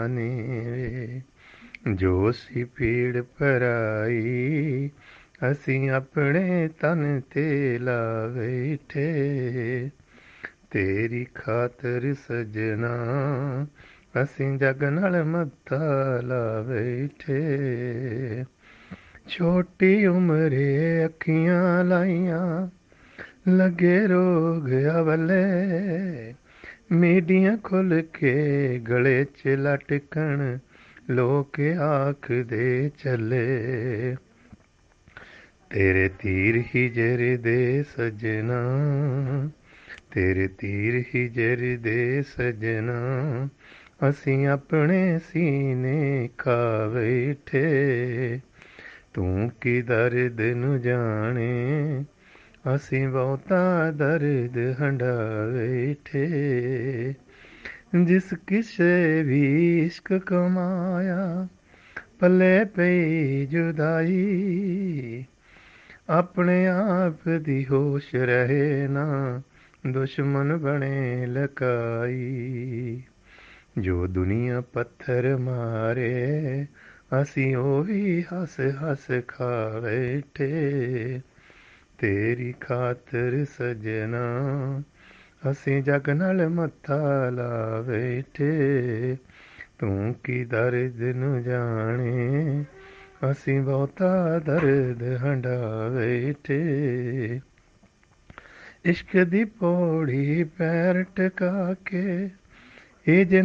ਜਾਣੇ ਵੇ। ਜੋ ਸੀ ਪੀੜ ਪਰਾਈ ਅਸੀਂ ਆਪਣੇ ਤਨ ਤੇ ਲਾ ਬੈਠੇ। ਤੇਰੀ ਖਾਤਰ ਸਜਣਾ ਅਸੀਂ ਜਗ ਨਾਲ ਮੱਥਾ ਲਾ ਬੈਠੇ। ਛੋਟੀ ਉਮਰੇ ਅੱਖੀਆਂ ਲਾਈਆਂ ਲੱਗੇ ਰੋਗ ਅਵਲੇ। ਮੀਡੀਆਂ ਖੁੱਲ ਕੇ ਗਲੇ 'ਚ ਲਟਕਣ ਲੋਕ ਆਖਦੇ ਚੱਲੇ। ਤੇਰੇ ਤੀਰ ਹਿਜਰ ਦੇ ਸਜਣਾ ਤੇਰੇ ਤੀਰ ਹਿਜਰ ਦੇ ਸਜਣਾ ਅਸੀਂ ਆਪਣੇ ਸੀਨੇ ਖਾ ਬੈਠੇ। ਤੂੰ ਕੀ ਦਰਦ ਨੂੰ ਜਾਣੇ ਅਸੀਂ ਬਹੁਤਾ ਦਰਦ ਹੰਢਾ ਬੈਠੇ। ਜਿਸ ਕਿਸੇ ਵੀ ਇਸ਼ਕ ਕਮਾਇਆ ਪੱਲੇ ਪਈ ਜੁਦਾਈ। ਆਪਣੇ ਆਪ ਦੀ ਹੋਸ਼ ਰਹੇ ਨਾ ਦੁਸ਼ਮਣ ਬਣੇ ਲਕਾਈ। ਜੋ ਦੁਨੀਆ ਪੱਥਰ ਮਾਰੇ ਅਸੀਂ ਉਹ ਵੀ ਹੱਸ ਹੱਸ ਖਾ ਬੈਠੇ। ਤੇਰੀ ਖਾਤਰ ਸਜਣਾ ਅਸੀਂ ਜਗ ਨਾਲ ਮੱਥਾ ਲਾ ਬੈਠੇ। ਤੂੰ ਕੀ ਦਰਦ ਨੂੰ ਜਾਣੇ ਅਸੀਂ ਬਹੁਤਾ ਦਰਦ ਹੰਢਾ ਬੈਠੇ। ਇਸ਼ਕ ਦੀ ਪੌੜੀ ਪੈਰ ਟਿਕਾ ਕੇ ਇਹ